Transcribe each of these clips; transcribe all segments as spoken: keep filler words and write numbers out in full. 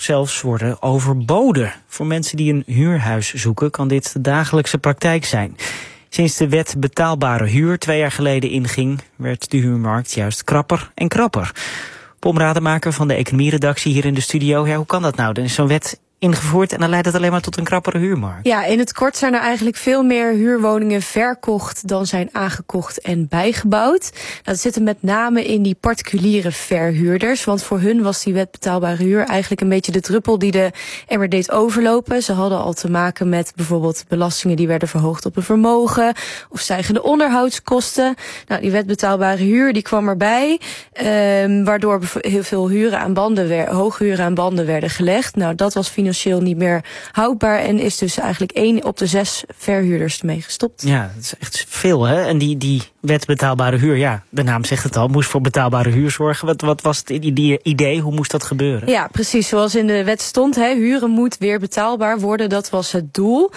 zelfs worden overboden. Voor mensen die een huurhuis zoeken kan dit de dagelijkse praktijk zijn. Sinds de wet betaalbare huur twee jaar geleden inging, werd de huurmarkt juist krapper en krapper. Pom Rademaker van de economieredactie hier in de studio. Ja, hoe kan dat nou? Dan is zo'n wet ingevoerd en dan leidt het alleen maar tot een krappere huurmarkt. Ja, in het kort zijn er eigenlijk veel meer huurwoningen verkocht dan zijn aangekocht en bijgebouwd. Dat zit er met name in die particuliere verhuurders, want voor hun was die wet betaalbare huur eigenlijk een beetje de druppel die de emmer deed overlopen. Ze hadden al te maken met bijvoorbeeld belastingen die werden verhoogd op hun vermogen of stijgende onderhoudskosten. Nou, die wet betaalbare huur die kwam erbij, eh, waardoor heel veel huren aan banden weer, hoge huren aan banden werden gelegd. Nou, dat was financieel niet meer houdbaar en is dus eigenlijk één op de zes verhuurders ermee gestopt. Ja, dat is echt veel, hè? En die, die wet betaalbare huur, ja, de naam zegt het al, moest voor betaalbare huur zorgen. Wat, wat was het idee? Hoe moest dat gebeuren? Ja, precies. Zoals in de wet stond, hè, huren moet weer betaalbaar worden. Dat was het doel.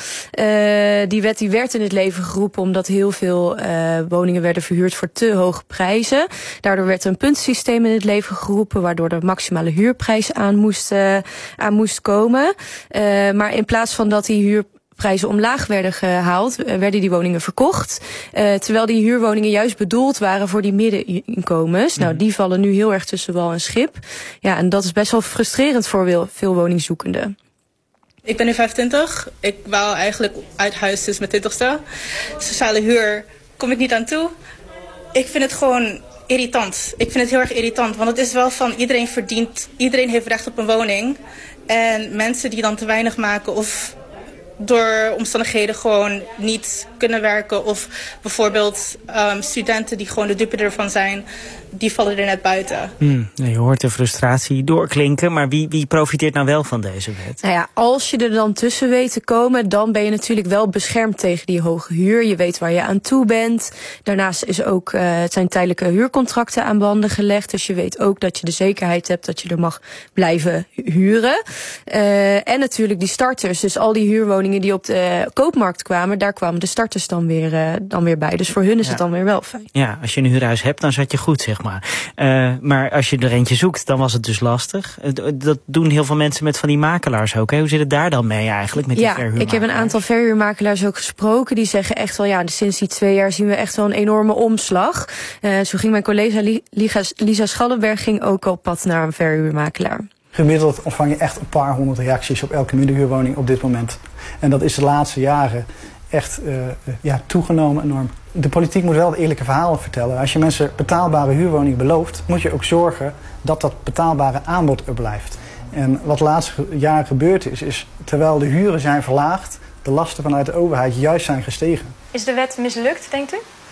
Uh, die wet die werd in het leven geroepen omdat heel veel uh, woningen werden verhuurd voor te hoge prijzen. Daardoor werd een puntensysteem in het leven geroepen, waardoor de maximale huurprijs aan moest, uh, aan moest komen. Uh, maar in plaats van dat die huurprijzen omlaag werden gehaald, uh, werden die woningen verkocht. Uh, terwijl die huurwoningen juist bedoeld waren voor die middeninkomens. Mm. Nou, die vallen nu heel erg tussen wal en schip. Ja, en dat is best wel frustrerend voor veel woningzoekenden. Ik ben nu vijfentwintig. Ik wou eigenlijk uit huis sinds mijn twintigste. Sociale huur kom ik niet aan toe. Ik vind het gewoon irritant. Ik vind het heel erg irritant, want het is wel van iedereen verdient, iedereen heeft recht op een woning. En mensen die dan te weinig maken of door omstandigheden gewoon niet kunnen werken. Of bijvoorbeeld um, studenten die gewoon de dupe ervan zijn, die vallen er net buiten. Hmm, je hoort de frustratie doorklinken, maar wie, wie profiteert nou wel van deze wet? Nou ja, als je er dan tussen weet te komen, dan ben je natuurlijk wel beschermd tegen die hoge huur. Je weet waar je aan toe bent. Daarnaast is ook, uh, het zijn tijdelijke huurcontracten aan banden gelegd. Dus je weet ook dat je de zekerheid hebt dat je er mag blijven huren. Uh, en natuurlijk die starters, dus al die huurwoningen die op de koopmarkt kwamen, daar kwamen de starters dan weer, uh, dan weer bij. Dus voor hun is ja. het dan weer wel fijn. Ja, als je een huurhuis hebt, dan zat je goed, zeg maar. Uh, maar als je er eentje zoekt, dan was het dus lastig. Uh, dat doen heel veel mensen met van die makelaars ook. Hè? Hoe zit het daar dan mee eigenlijk, met die ja, verhuurmakelaars? Ik heb een aantal verhuurmakelaars ook gesproken. Die zeggen echt wel, ja, sinds die twee jaar zien we echt wel een enorme omslag. Uh, zo ging mijn collega Lisa, Lisa Schallenberg ging ook op pad naar een verhuurmakelaar. Gemiddeld ontvang je echt een paar honderd reacties op elke middenhuurwoning op dit moment. En dat is de laatste jaren echt uh, ja, toegenomen enorm. De politiek moet wel het eerlijke verhaal vertellen. Als je mensen betaalbare huurwoningen belooft, moet je ook zorgen dat dat betaalbare aanbod er blijft. En wat de laatste jaren gebeurd is, is terwijl de huren zijn verlaagd, de lasten vanuit de overheid juist zijn gestegen. Is de wet mislukt, denkt u?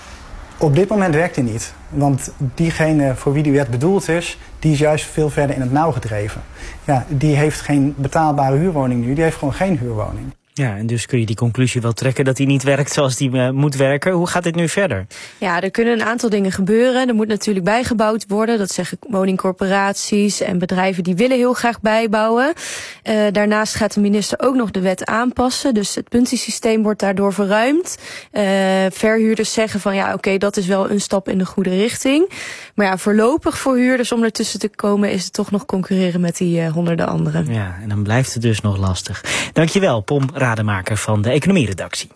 Op dit moment werkt die niet. Want diegene voor wie die wet bedoeld is, die is juist veel verder in het nauw gedreven. Ja, die heeft geen betaalbare huurwoning nu, die heeft gewoon geen huurwoning. Ja, en dus kun je die conclusie wel trekken dat die niet werkt zoals die uh, moet werken. Hoe gaat dit nu verder? Ja, er kunnen een aantal dingen gebeuren. Er moet natuurlijk bijgebouwd worden. Dat zeggen woningcorporaties en bedrijven die willen heel graag bijbouwen. Uh, daarnaast gaat de minister ook nog de wet aanpassen. Dus het puntensysteem wordt daardoor verruimd. Uh, verhuurders zeggen van ja, oké, okay, dat is wel een stap in de goede richting. Maar ja, voorlopig voor huurders om ertussen te komen is het toch nog concurreren met die uh, honderden anderen. Ja, en dan blijft het dus nog lastig. Dankjewel, Pom Rademaker van de economieredactie.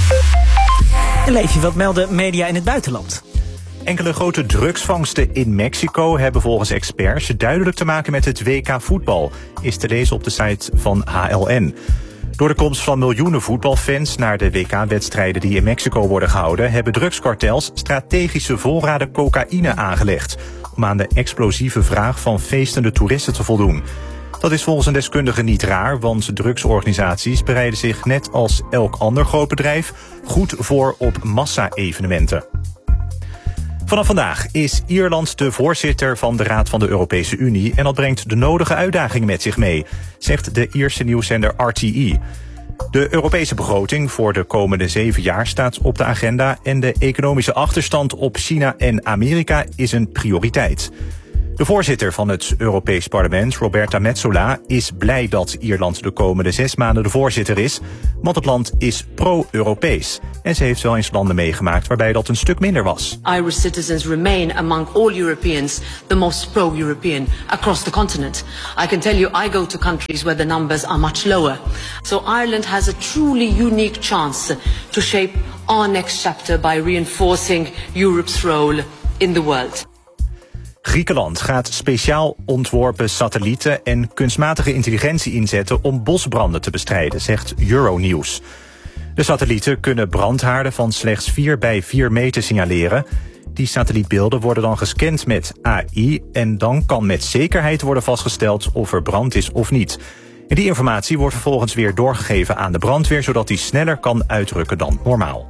En leef je wat melden media in het buitenland? Enkele grote drugsvangsten in Mexico hebben volgens experts duidelijk te maken met het W K voetbal, is te lezen op de site van H L N. Door de komst van miljoenen voetbalfans naar de W K-wedstrijden die in Mexico worden gehouden, hebben drugskartels strategische voorraden cocaïne aangelegd om aan de explosieve vraag van feestende toeristen te voldoen. Dat is volgens een deskundige niet raar, want drugsorganisaties bereiden zich net als elk ander groot bedrijf goed voor op massa-evenementen. Vanaf vandaag is Ierland de voorzitter van de Raad van de Europese Unie en dat brengt de nodige uitdagingen met zich mee, zegt de Ierse nieuwszender R T E. De Europese begroting voor de komende zeven jaar staat op de agenda en de economische achterstand op China en Amerika is een prioriteit. De voorzitter van het Europees Parlement, Roberta Metsola, is blij dat Ierland de komende zes maanden de voorzitter is, want het land is pro-Europees. En ze heeft wel eens landen meegemaakt waarbij dat een stuk minder was. Irish citizens remain among all Europeans the most pro-European across the continent. I can tell you I go to countries where the numbers are much lower. So Ireland has a truly unique chance to shape our next chapter by reinforcing Europe's role in the world. Griekenland gaat speciaal ontworpen satellieten en kunstmatige intelligentie inzetten om bosbranden te bestrijden, zegt Euronews. De satellieten kunnen brandhaarden van slechts vier bij vier meter signaleren. Die satellietbeelden worden dan gescand met A I en dan kan met zekerheid worden vastgesteld of er brand is of niet. En die informatie wordt vervolgens weer doorgegeven aan de brandweer, zodat die sneller kan uitrukken dan normaal.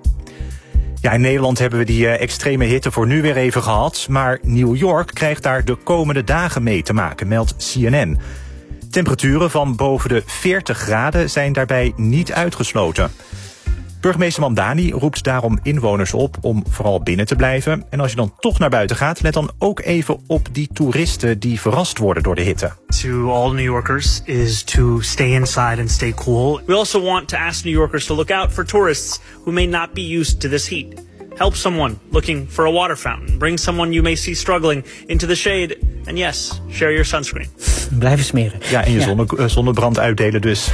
Ja, in Nederland hebben we die uh, extreme hitte voor nu weer even gehad, maar New York krijgt daar de komende dagen mee te maken, meldt C N N. Temperaturen van boven de veertig graden zijn daarbij niet uitgesloten. Burgemeester Mamdani roept daarom inwoners op om vooral binnen te blijven. En als je dan toch naar buiten gaat, let dan ook even op die toeristen die verrast worden door de hitte. To all New Yorkers is to stay inside and stay cool. We also want to ask New Yorkers to look out for tourists who may not be used to this heat. Help someone looking for a water fountain. Bring someone you may see struggling into the shade. And yes, share your sunscreen. Blijven smeren. Ja, en je ja. zonne, zonnebrand uitdelen dus.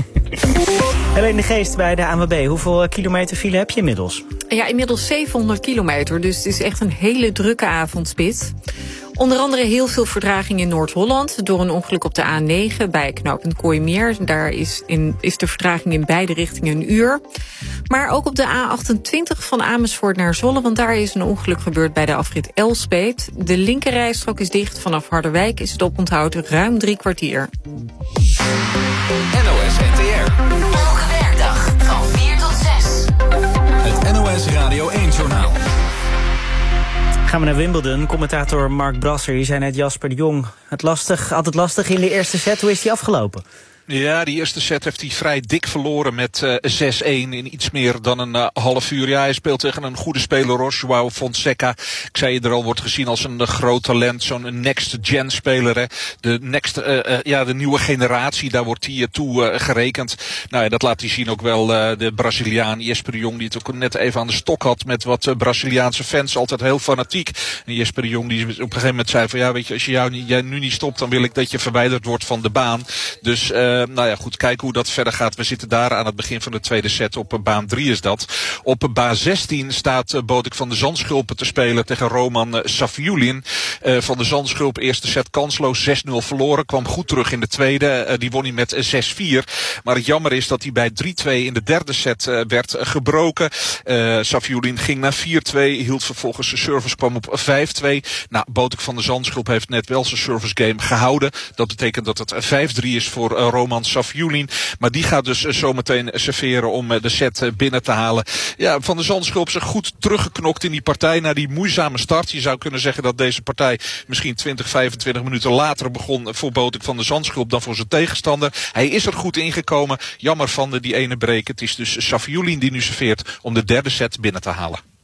Helene de Geest bij de A N W B. Hoeveel kilometer file heb je inmiddels? Ja, inmiddels zevenhonderd kilometer. Dus het is echt een hele drukke avondspits. Onder andere heel veel vertraging in Noord-Holland door een ongeluk op de A negen bij knooppunt Kooimeer. Daar is, in, is de vertraging in beide richtingen een uur. Maar ook op de A achtentwintig van Amersfoort naar Zwolle, want daar is een ongeluk gebeurd bij de afrit Elspeet. De linkerrijstrook is dicht. Vanaf Harderwijk is het oponthoud ruim drie kwartier. N O S N T R. Elke werkdag van vier tot zes. Het N O S Radio één-journaal. Gaan we naar Wimbledon. Commentator Mark Brasser, je zei net Jasper de Jong. Het lastig, altijd lastig in de eerste set. Hoe is die afgelopen? Ja, die eerste set heeft hij vrij dik verloren met uh, zes één in iets meer dan een uh, half uur. Ja, hij speelt tegen een goede speler, João Fonseca. Ik zei je er al, wordt gezien als een uh, groot talent. Zo'n next-gen speler, hè. De, next, uh, uh, ja, de nieuwe generatie, daar wordt hij uh, toe uh, gerekend. Nou ja, dat laat hij zien ook wel, uh, de Braziliaan Jesper de Jong, die het ook net even aan de stok had met wat uh, Braziliaanse fans. Altijd heel fanatiek. En Jesper de Jong die op een gegeven moment zei van, ja, weet je, als je jou niet, jij nu niet stopt, dan wil ik dat je verwijderd wordt van de baan. Dus, uh, Uh, nou ja, goed, kijken hoe dat verder gaat. We zitten daar aan het begin van de tweede set. Op uh, baan drie is dat. Op baan zestien staat uh, Botik van de Zandschulpen te spelen tegen Roman uh, Safiullin. Uh, van de Zandschulp, eerste set kansloos, zes nul verloren. Kwam goed terug in de tweede. Uh, die won hij met uh, zes vier. Maar het jammer is dat hij bij drie twee in de derde set uh, werd uh, gebroken. Uh, Safiullin ging naar vier twee. Hield vervolgens zijn service, kwam op vijf twee. Nou, Botik van de Zandschulp heeft net wel zijn service game gehouden. Dat betekent dat het vijf drie is voor uh, Roman Safiullin. Maar die gaat dus uh, zometeen serveren om uh, de set uh, binnen te halen. Ja, Van de Zandschulp zich goed teruggeknokt in die partij na die moeizame start. Je zou kunnen zeggen dat deze partij misschien twintig, vijfentwintig minuten later begon voor Botik van de Zandschulp dan voor zijn tegenstander. Hij is er goed ingekomen. Jammer van de, die ene break. Het is dus Safiullin die nu serveert om de derde set binnen te halen.